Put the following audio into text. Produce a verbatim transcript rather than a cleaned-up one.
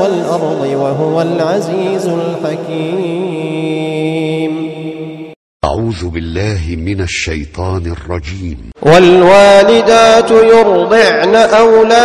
والأرض وهو العزيز الحكيم. أعوذ بالله من الشيطان الرجيم. والوالدات يرضعن أولادهن